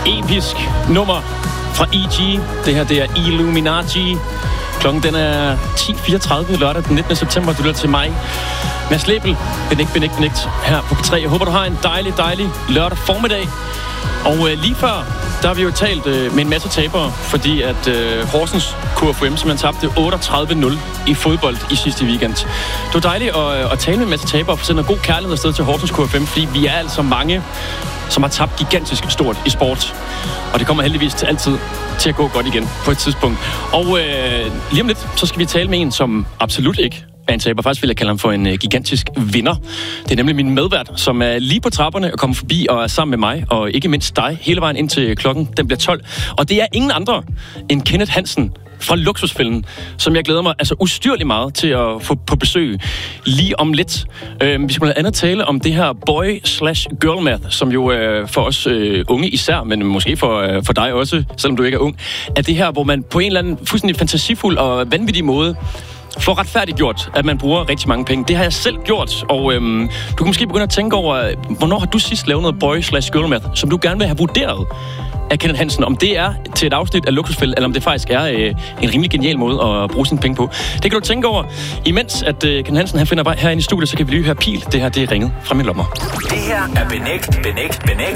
Episk nummer fra E.G. Det her, det er Illuminati. Klokken den er 10.34 lørdag den 19. september. Du lytter til mig, Mads Lebel. Benægt her på P3. Jeg håber, du har en dejlig lørdag formiddag. Og lige før, der har vi jo talt med en masse tabere, fordi at Horsens KFUM simpelthen tabte 38-0 i fodbold i sidste weekend. Det var dejligt at tale med en masse tabere og få sendt noget god kærlighed afsted til Horsens KFUM, fordi vi er altså mange, som har tabt gigantisk stort i sport. Og det kommer heldigvis altid til at gå godt igen på et tidspunkt. Og lige om lidt, så skal vi tale med en, som absolut ikke er en taber. Faktisk vil jeg kalde ham for en gigantisk vinder. Det er nemlig min medvært, som er lige på trapperne og kommer forbi og er sammen med mig, og ikke mindst dig, hele vejen ind til klokken. Den bliver 12. Og det er ingen andre end Kenneth Hansen fra Luksusfælden, som jeg glæder mig altså ustyrligt meget til at få på besøg lige om lidt. Vi skal blandt andet tale om det her boy/girl math, som jo for os unge især, men måske for dig også, selvom du ikke er ung, er det her, hvor man på en eller anden fuldstændig fantasifuld og vanvittig måde får retfærdiggjort, at man bruger rigtig mange penge. Det har jeg selv gjort, og du kan måske begynde at tænke over, hvornår har du sidst lavet noget boy/girl math, som du gerne vil have vurderet af Kenneth Hansen, om det er til et afsnit af Luksusfælden, eller om det faktisk er en rimelig genial måde at bruge sine penge på. Det kan du tænke over, imens at Kenneth Hansen han finder vej herinde i studiet, så kan vi lige høre Pil. Det her, det er ringet fra min lommer. Det her er